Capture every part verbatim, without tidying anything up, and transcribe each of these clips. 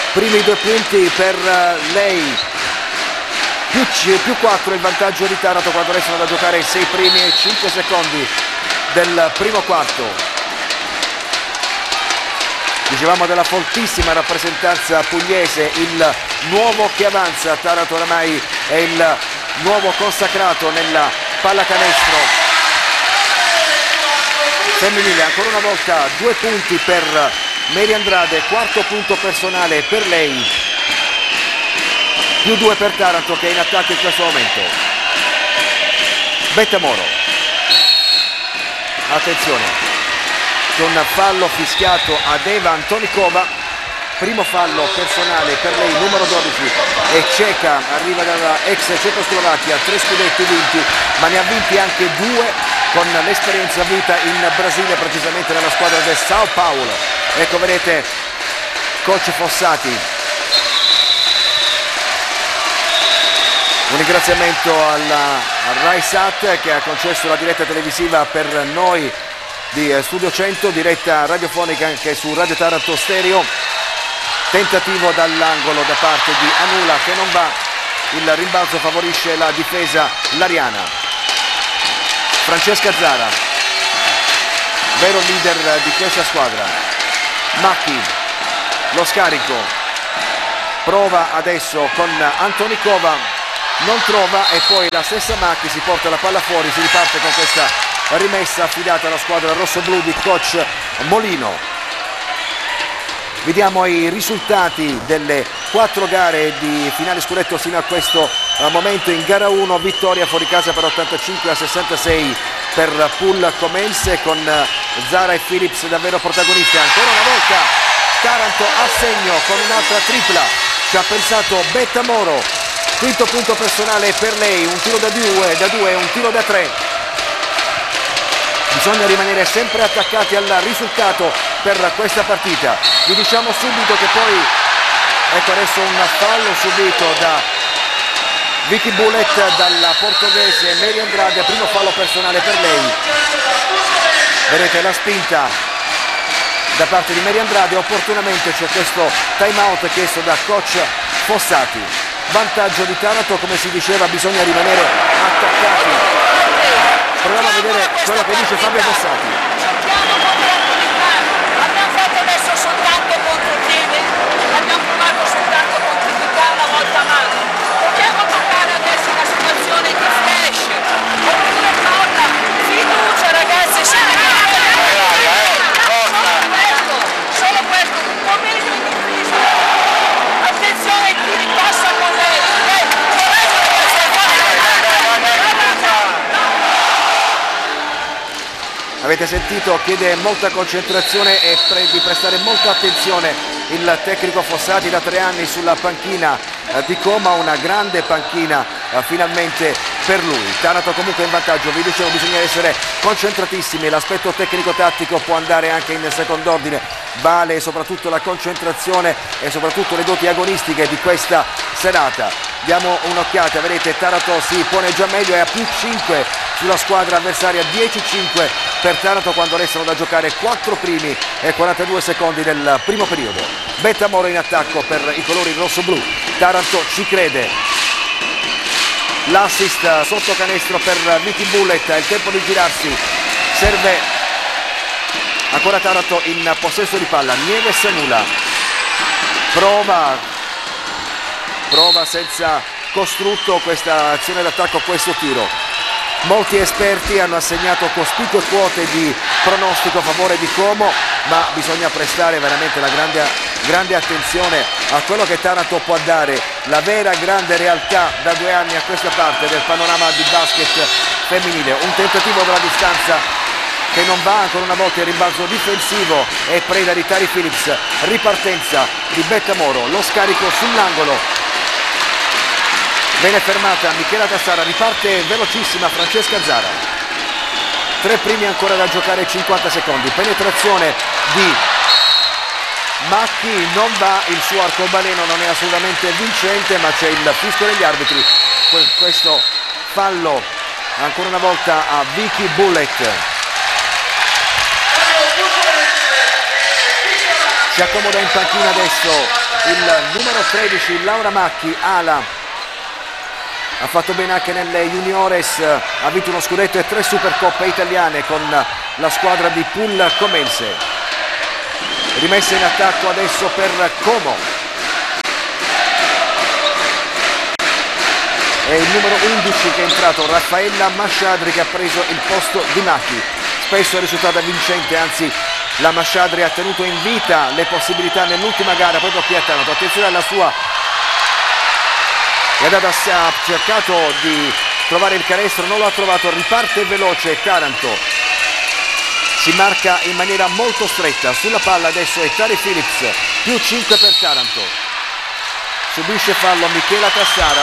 primi due punti per lei, più, più quattro il vantaggio di Taranto quando restano da giocare i sei primi e cinque secondi del primo quarto. Dicevamo della fortissima rappresentanza pugliese, il nuovo che avanza. Taranto oramai è il nuovo consacrato nella pallacanestro femminile. Ancora una volta due punti per Mary Andrade, quarto punto personale per lei, più due per Taranto che è in attacco in questo momento. Betta Moro, attenzione, con fallo fischiato ad Eva Antonikova, primo fallo personale per lei, numero dodici, e ceca, arriva dalla ex Cecoslovacchia, tre scudetti vinti, ma ne ha vinti anche due con l'esperienza avuta in Brasile, precisamente nella squadra del Sao Paulo. Ecco, vedete coach Fossati. Un ringraziamento alla RaiSat che ha concesso la diretta televisiva per noi di Studio cento, diretta radiofonica anche su Radio Taranto Stereo. Tentativo dall'angolo da parte di Anula che non va, il rimbalzo favorisce la difesa lariana. Francesca Zara, vero leader di questa squadra. Macchi, lo scarico, prova adesso con Antonikova, non trova, e poi la stessa Macchi si porta la palla fuori, si riparte con questa rimessa affidata alla squadra rossoblu di coach Molino. Vediamo i risultati delle quattro gare di finale scudetto sino a questo momento. In gara uno vittoria fuori casa per ottantacinque a sessantasei per Pool Comense, con Zara e Phillips davvero protagonisti. Ancora una volta Taranto a segno con un'altra tripla, ci ha pensato Betta Moro, quinto punto personale per lei, un tiro da due, da due, un tiro da tre. Bisogna rimanere sempre attaccati al risultato per questa partita. Vi diciamo subito che poi, ecco adesso un fallo subito da Vicky Bullet dalla portoghese Mary Andrade, primo fallo personale per lei. Vedete la spinta da parte di Mary Andrade, opportunamente c'è questo time out chiesto da coach Fossati. Vantaggio di Taranto, come si diceva bisogna rimanere attaccati. Proviamo a vedere quello che dice Fabio Fossati. Abbiamo fatto adesso soltanto contropiede, abbiamo provato soltanto contribuità una volta a mano. Proviamo a toccare adesso una situazione di flash. Oppure palla, fiducia ragazzi, solo questo, solo questo, un po' meglio in difesa. Attenzione, chi ripassa con lei. Avete sentito, chiede molta concentrazione e pre- di prestare molta attenzione il tecnico Fossati, da tre anni sulla panchina eh, di Como, una grande panchina eh, finalmente per lui. Taranto comunque in vantaggio, vi dicevo bisogna essere concentratissimi, l'aspetto tecnico-tattico può andare anche in secondo ordine, vale soprattutto la concentrazione e soprattutto le doti agonistiche di questa serata. Diamo un'occhiata, vedete Taranto si pone già meglio, è a più cinque sulla squadra avversaria, dieci cinque per Taranto quando restano da giocare quattro primi e quarantadue secondi del primo periodo. Betta Moro in attacco per i colori rossoblu, Taranto ci crede. L'assist sotto canestro per Vicky Bullet, è il tempo di girarsi, serve ancora Taranto in possesso di palla. Nieves Anula prova prova senza costrutto questa azione d'attacco, questo tiro. Molti esperti hanno assegnato cospicue quote di pronostico a favore di Como, ma bisogna prestare veramente la grande, grande attenzione a quello che Taranto può dare, la vera grande realtà da due anni a questa parte del panorama di basket femminile. Un tentativo dalla distanza che non va, ancora una volta il rimbalzo difensivo e preda di Tari Phillips, ripartenza di Betta Moro, lo scarico sull'angolo. Viene fermata Michela Tassara, riparte velocissima Francesca Zara. Tre primi ancora da giocare, cinquanta secondi. Penetrazione di Macchi, non va, il suo arcobaleno non è assolutamente vincente, ma c'è il fischio degli arbitri. Questo fallo ancora una volta a Vicky Bullet. Si accomoda in panchina adesso il numero tredici Laura Macchi, ala. Ha fatto bene anche nelle juniores, ha vinto uno scudetto e tre supercoppe italiane con la squadra di Pul Comense. Rimessa in attacco adesso per Como. È il numero undici che è entrato, Raffaella Masciadri, che ha preso il posto di Macchi. Spesso è risultata vincente, anzi la Masciadri ha tenuto in vita le possibilità nell'ultima gara proprio qui a Taranto. Attenzione alla sua, è andata, ha cercato di trovare il canestro, non l'ha trovato, riparte veloce Taranto, si marca in maniera molto stretta. Sulla palla adesso è Tari Phillips, più cinque per Taranto. Subisce fallo Michela Tassara,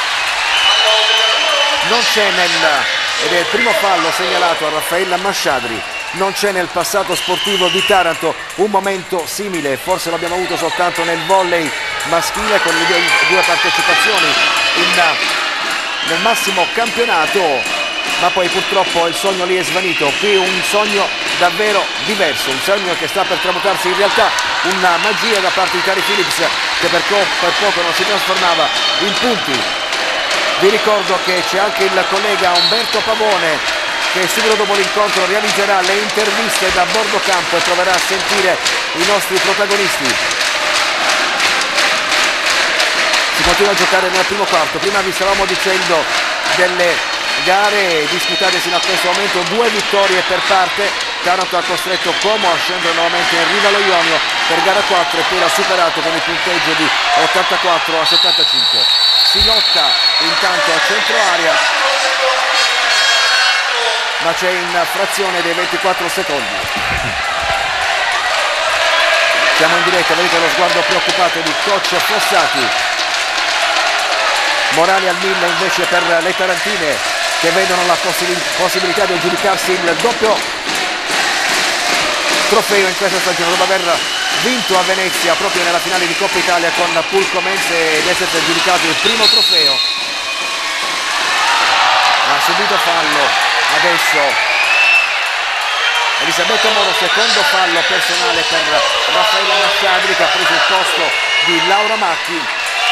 non c'è nel, ed è il primo fallo segnalato a Raffaella Masciadri. Non c'è nel passato sportivo di Taranto un momento simile, forse l'abbiamo avuto soltanto nel volley maschile con le due partecipazioni in, nel massimo campionato, ma poi purtroppo il sogno lì è svanito. Qui un sogno davvero diverso, un sogno che sta per tramutarsi in realtà, una magia da parte di Tari Phillips, che per, per poco non si trasformava in punti. Vi ricordo che c'è anche il collega Umberto Pavone, che subito dopo l'incontro realizzerà le interviste da bordo campo e proverà a sentire i nostri protagonisti. Si continua a giocare nel primo quarto. Prima vi stavamo dicendo delle gare disputate fino a questo momento, due vittorie per parte. Taranto ha costretto Como a scendere nuovamente in riva allo Ionio per gara quattro e poi l'ha superato con il punteggio di ottantaquattro a settantacinque. Si lotta intanto a centro area, ma c'è in frazione dei ventiquattro secondi. Siamo in diretta, vedete lo sguardo preoccupato di coach Fossati. Morale al mille invece per le tarantine, che vedono la possibilità di aggiudicarsi il doppio trofeo in questa stagione, dopo aver vinto a Venezia proprio nella finale di Coppa Italia con Pul Comense ed essersi aggiudicato il primo trofeo. Ha subito fallo adesso Elisabetta Moro, secondo fallo personale per Raffaella Masciadri, che ha preso il posto di Laura Macchi.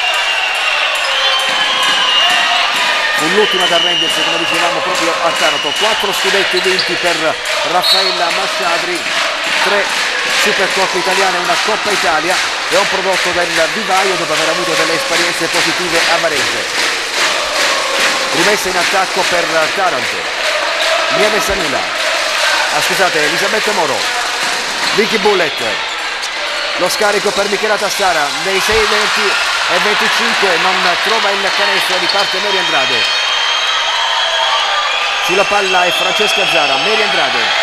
Fu l'ultima ad arrendersi, come dicevamo, proprio a Taranto. Quattro scudetti vinti per Raffaella Masciadri, tre Supercoppe italiane e una Coppa Italia, e un prodotto del vivaio dopo aver avuto delle esperienze positive a Varese. Rimessa in attacco per Taranto, Nieve Sanula, ah, scusate, Elisabetta Moro, Vicky Bullet, lo scarico per Michela Tassara, nei sei venti e venticinque non trova il canestro, di parte Mary Andrade. Sulla palla è Francesca Zara, Mary Andrade.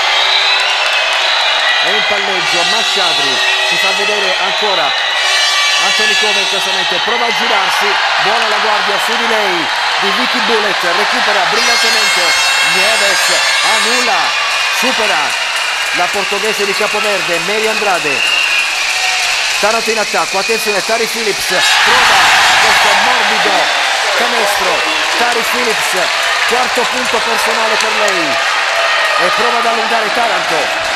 È in palleggio Masciadri, si fa vedere ancora Antonicova in questo momento, prova a girarsi, buona la guardia su di lei di Vicky Bullet, recupera brillantemente Nieves, annulla, supera la portoghese di Capoverde, Mary Andrade. Taranto in attacco, attenzione, Tari Phillips prova questo morbido canestro, Tari Phillips, quarto punto personale per lei e prova ad allungare Taranto.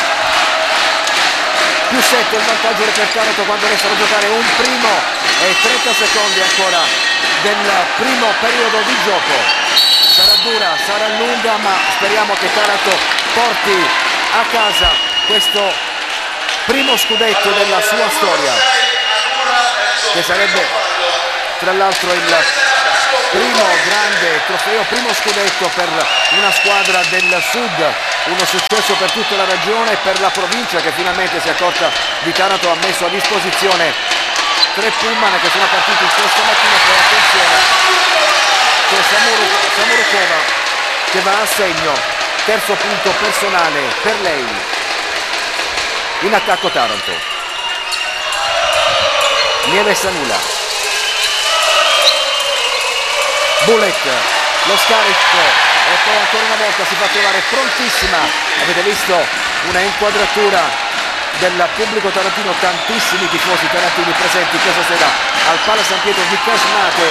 Più sette il vantaggio per Taranto quando restano a giocare un primo e trenta secondi ancora del primo periodo di gioco. Sarà dura, sarà lunga, ma speriamo che Taranto porti a casa questo primo scudetto della sua storia, che sarebbe tra l'altro il primo grande trofeo, primo scudetto per una squadra del sud, uno successo per tutta la regione e per la provincia, che finalmente si è accorta di Taranto, ha messo a disposizione tre pullman che sono partiti questa mattina. Per attenzione, c'è Samurukova che va a segno, terzo punto personale per lei. In attacco Taranto, Nieve Sanula, Bullet, lo scarico e poi ancora una volta si fa trovare prontissima. Avete visto una inquadratura del pubblico tarantino, tantissimi tifosi tarantini presenti questa sera al Pala San Pietro di Casmate,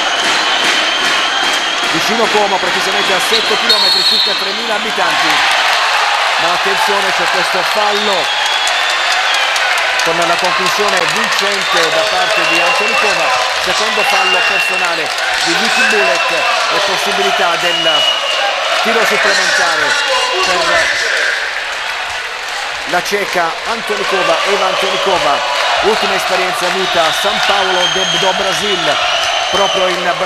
vicino Como, precisamente a sette chilometri, circa tremila abitanti. Ma attenzione, c'è questo fallo con la conclusione vincente da parte di Antonikova, secondo fallo personale di Vicky Bullet e possibilità del tiro supplementare per la ceca Antonikova, Eva Antonikova, ultima esperienza vita a San Paolo do Brasil, proprio in